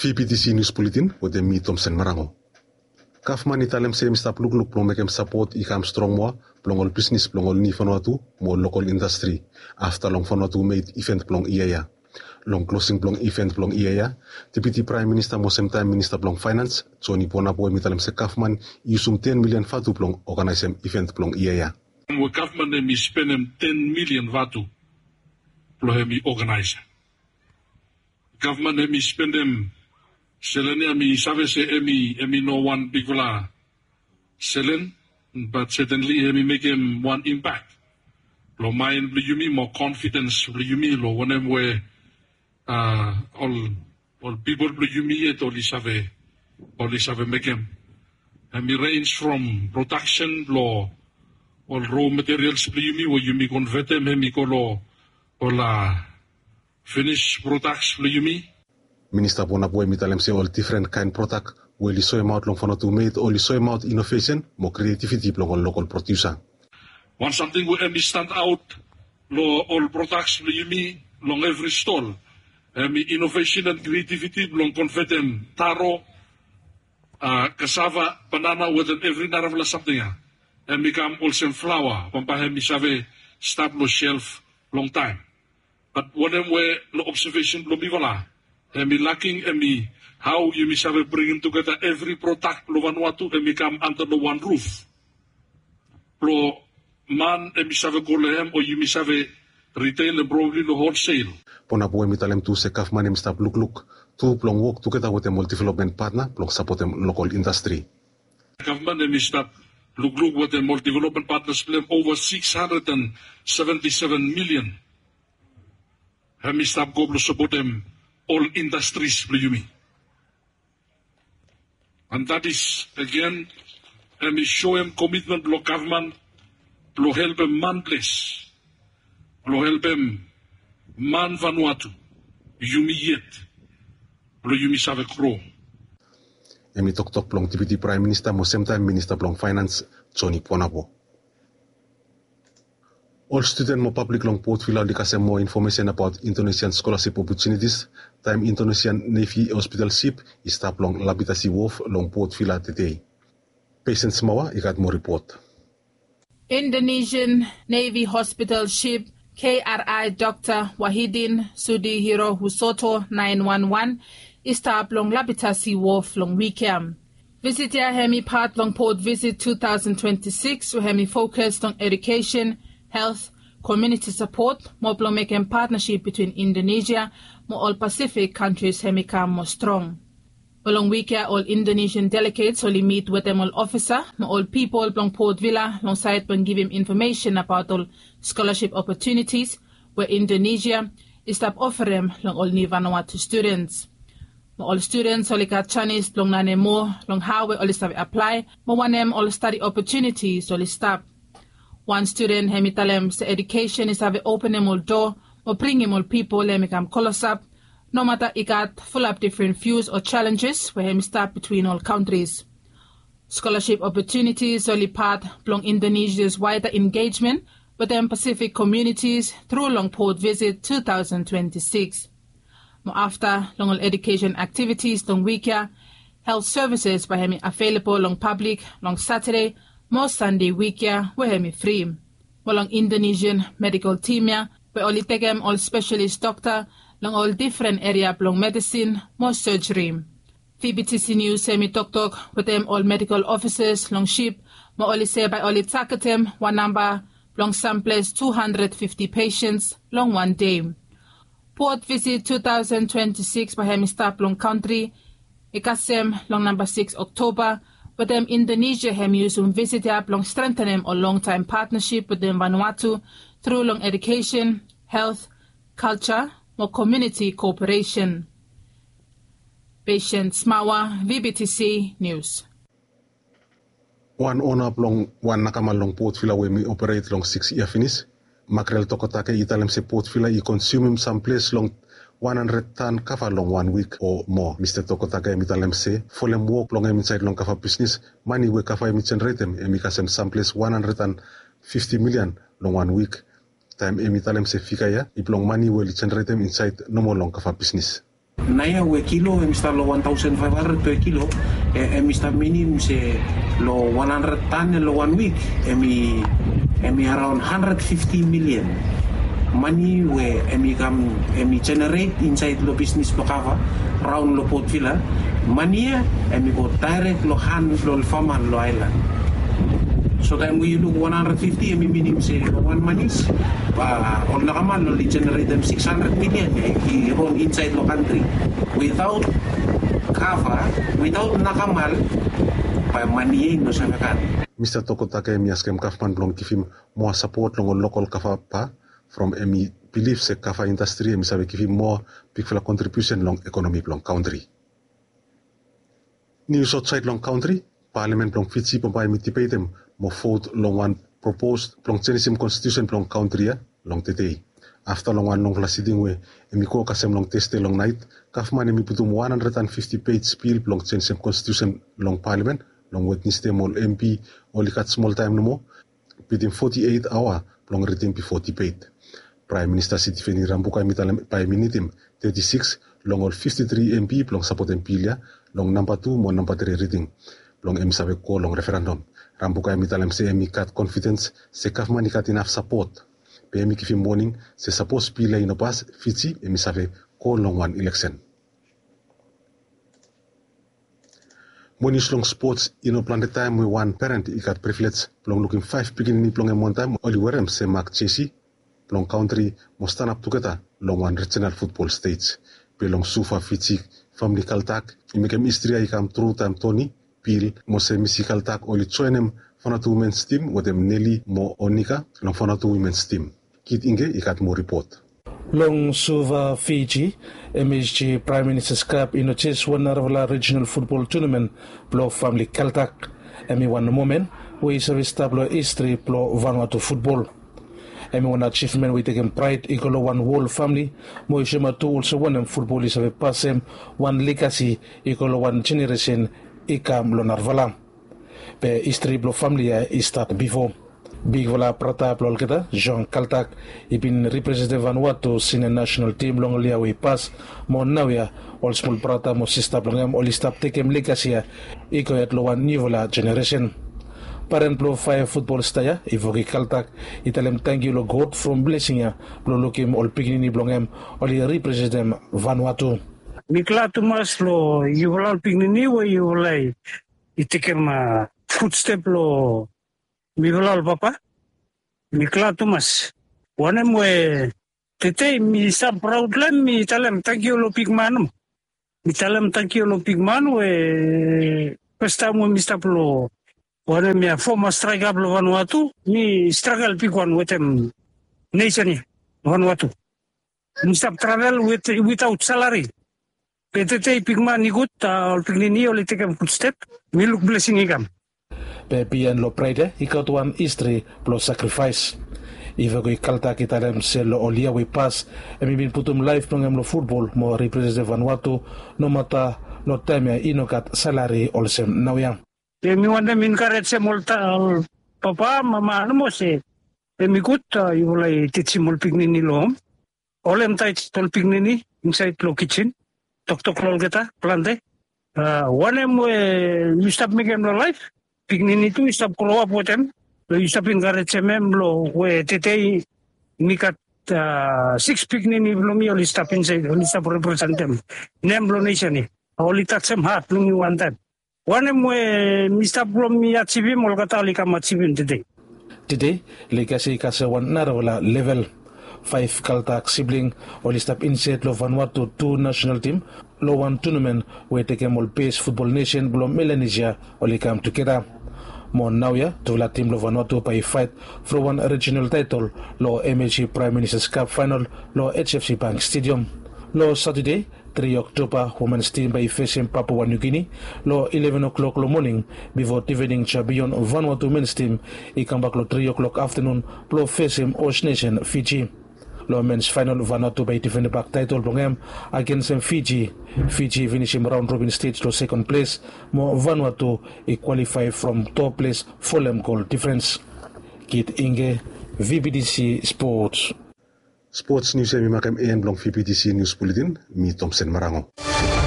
VPTC News Bulletin with me Thompson Marango. Kafman italem se mista pluk plong mekem support ikam strong mo plong all business plong all ni Vanuatu mo local industry after long Vanuatu made event plong IAEA. Long closing plong event plong IAEA, Deputy Prime Minister mo same time Minister plong Finance, Johnny Ponapo mitalem se Kafman usum 10 million vatu plong organize event plong IAEA. We Kafman mi spend 10 million vatu plong mi organize. Government mi spend Selenia mi sabe se emi no one bigula selen, but certainly emi make him one impact. Lo main bluyumi more confidence bluyumi lo whenever we all people bluyumi et all isave make him. Emi range from production lo all raw materials bluyumi wo yumi convert them emi ko lo all finished products bluyumi. Minister Ponapo mitalem se all different kind product where soy out long Vanuatu made all soy out innovation more creativity plong local producer. One something we stand out lo all products yumi long every stall. Innovation and creativity long confident taro cassava banana with every naravla something. Become also flour pampahem save start lo shelf long time. But whenever we lo observation lo bivala. Lacking how you have bringing together every product lo Vanuatu and come under the one roof. Lo man have golehem or you have retail and probably the wholesale. Ponapo mitalem tu se Kafman mista look to plong work together with a multi-development partner plong support local industry. Government mista look with a multi-development partners plan over 677 million. Mista go support them. All industries bluyumi. And that is again we show him commitment lo government lo help him man place lo help him man Vanuatu yumi yet lo yumi save kro. Emi tok plong Deputy Prime Minister mo same time Minister plong Finance Johnny Ponapo. All student mo public long Port Vila dikasem more information about Indonesian scholarship opportunities. Time Indonesian Navy Hospital ship is tap long Labitasi Wharf long Port Vila today. Patients mawa ikat mo report. Indonesian Navy Hospital ship KRI Dr. Wahidin Sudihiro Husoto 911 is tap long Labitasi Wharf long weekend. Visit ya hemi part long port visit 2026 where hemi focused on education, health, community support, more making partnership between Indonesia, more all Pacific countries become more strong. Along weekend, all Indonesian delegates only meet with them all officer, more all people long Port Vila, alongside when give him information about all scholarship opportunities, where Indonesia is stop offering long all ni Vanuatu students. More all students only got Chinese long nane more, long how we all start apply, more one them all study opportunities only stop. One student hemitalem se education is have open him all door or bring him all people become colors up. No matter it got full up different views or challenges where him start between all countries. Scholarship opportunities only part belong Indonesia's wider engagement with them Pacific communities through long port visit 2026. More after long all education activities long weekend, health services by him available long public long Saturday. More Sunday weekend where me free. Long Indonesian medical team ya, where only take them all specialist doctor, long all different area long medicine, more surgery. VPTC News semi talk with them all medical officers long ship, more only say by only target them one number, long samples 250 patients, long one day. Port visit 2026 by hemi start long country, ikasem long number 6 October, but them Indonesia hem use visit up long strengthen them a long time partnership with them Vanuatu through long education, health, culture, or community cooperation. Patient Smawa, VPTC News. One owner long one nakama long Port Vila where me operate long 6 year finish. Mackerel tokotake italem se Port Vila I consume some place long 100 ton kava long 1 week or more. Mr. Tokotake mitalem se, folem work long inside long kava business, money we kava generate them, emikasem samples 150 million long 1 week. Time emitalem se fika ya, if long money will generate them inside no more long kava business. Naya we kilo Mr. lo 1,500 per kilo Mr. minimum say lo 100 ton lo 1 week emi around 150 million money we emi generate inside lo business lo cover round lo Port Vila money emi go direct lo hand lo farmer lo island. So time we look 150 emi minimum say one money all nakamal lo generate them 600 million on inside the country without cover, without nakamal by money no sa mekan. Mr. Tokotake miaskem kafman blong kifim more support long local kafa pa from emi believe se kafa industry emi sabe kifim more big fla contribution long economy long country. News outside long country, Parliament long Fiji pompai mi tipetem mo vote long one proposed long changesim constitution long country long today. After long one long sitting we emi ko kasem long teste long night kafman emi putum 150 page bill long changesim constitution long parliament long witness them all MP only cut small time no more within 48 hour long written before debate. Prime Minister Siti Feni Rambuka mitalem by minitim 36 long all 53 MP long support MP long number 2 mo number 3 reading long emi sabe ko long referendum. Rambuka mitalem se emi kat confidence se kafman kat enough support. Emi kifim morning se suppose pila ino pas Fiji emi save ko long one election. Morning long sports ino plan the time we one parent ikat privilege long looking 5 beginning plong em one time oli werem se Mark Chesi long country mo stand up together long one regional football stage. Pe long sufa Fiji family kaltak imekem istria ikam true time Tony pil mo se misi kaltak oli choenem fanatu women's team wadem Nelly mo Onika long fanatu women's team. Kit Inge ikat mo report. Long Suva Fiji, MSG Prime Minister's Cup in the chess Wanarvala Regional Football Tournament, Blow Family Kaltak, Emi one moment, we service tablo history Blow Vanuatu football. Emi one achievement we taken pride, equal one whole family, Moishema two also one football is a passem, one legacy, equal one generation, Ikam Lonarvala. Pe history Blow family is start before. Big Vala Prata Plolketa, Jean Kaltak, ibin represented Vanuatu senior national team long liawi pass, mo nawia, all small Prata mo sista blongam, all stop takem legacy, iko at lowan nivola generation. Parent Blow 5 football staya, ivoki Kaltak, italem thank you lo God from blessing ya, Blow lokim all pigini blongam, all represent Vanuatu. Mikla tumas lo, ivolal pigini wa ivolai, itekem footstep lo, Mivolal papa, Mikla Tumas. Wanem we tete mi sa proud lam mi talem thank you lo pigmanum. Mi talem thank you lo pigman we pesta mo mi staplo. Wanem ya former striker lo Vanuatu mi struggle pigwan wetem nation Vanuatu. Mi stap travel without salary. Tete pigman igut al pignini ole take footstep. Mi look blessing igam. Pepian lo pride, ikaw tuan history plus sacrifice. Iva ko'y kalta kita rin selo olia we pass, emi putum life nung lo football mo represent Vanuatu no mata no temya inokat salary olsem nawyang. Emi wanda min karet se molta papa mama ano mo se emi kut iwalay titsimol pignini lom. Olem tay tol pignini inside lo kitchen. Tok lol kita plante. Wanem we stop making no life. Pignini tu stop koloa potem. Lo stopin karet se mem lo we tetei mikat 6 pignini lo mi oli stop inside oli stop representem. Nem lo nation ni. Oli tatsem hat lo mi one time. Wanem we mista blom mi achieve mol kata ali kam achieve today. Today, legacy kasawan narawala level 5 Kaltak sibling oli stop inside lo Vanuatu 2 national team lo one tournament we take all base football nation blom Melanesia oli come together. Mo nawya to la team lo Vanuatu pa fight for one regional title lo MHC Prime Minister's Cup final lo HFC Bank Stadium. Lo Saturday 3 October, women's team by facing Papua New Guinea. Lo 11 o'clock lo morning, before defending champion Vanuatu men's team, he come back lo 3 o'clock afternoon, lo facing Ocean Nation Fiji. Lo men's final Vanuatu by defend back title blongem against Fiji. Fiji finishing round robin stage lo second place. Mo Vanuatu he qualify from top place for goal difference. Kit Inge, VBDC Sports. Sports News mi makem blong VPTC News Bulletin, mi Thompson Marango.